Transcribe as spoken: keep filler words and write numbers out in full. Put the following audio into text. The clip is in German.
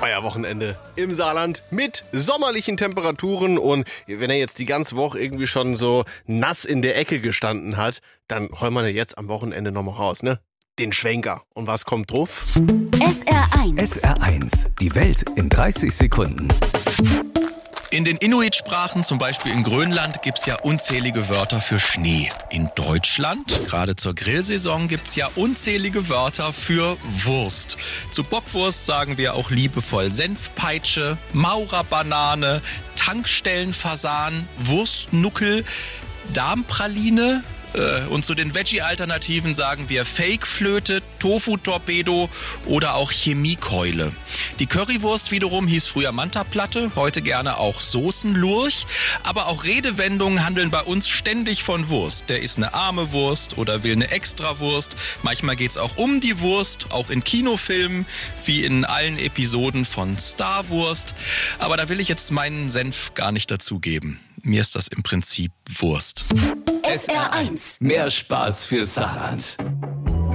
Euer Wochenende im Saarland mit sommerlichen Temperaturen. Und wenn er jetzt die ganze Woche irgendwie schon so nass in der Ecke gestanden hat, dann holen wir jetzt am Wochenende nochmal raus, ne? Den Schwenker. Und was kommt drauf? S R eins. S R eins. Die Welt in dreißig Sekunden. In den Inuit-Sprachen, zum Beispiel in Grönland, gibt's ja unzählige Wörter für Schnee. In Deutschland, gerade zur Grillsaison, gibt's ja unzählige Wörter für Wurst. Zu Bockwurst sagen wir auch liebevoll Senfpeitsche, Maurerbanane, Tankstellenfasan, Wurstnuckel, Darmpraline. Und zu den Veggie-Alternativen sagen wir Fake-Flöte, Tofu-Torpedo oder auch Chemiekeule. Die Currywurst wiederum hieß früher Mantaplatte, heute gerne auch Soßenlurch. Aber auch Redewendungen handeln bei uns ständig von Wurst. Der ist eine arme Wurst oder will eine Extrawurst. Manchmal geht's auch um die Wurst, auch in Kinofilmen, wie in allen Episoden von Star Wurst. Aber da will ich jetzt meinen Senf gar nicht dazugeben. Mir ist das im Prinzip Wurst. S R eins. Mehr Spaß für Saarland.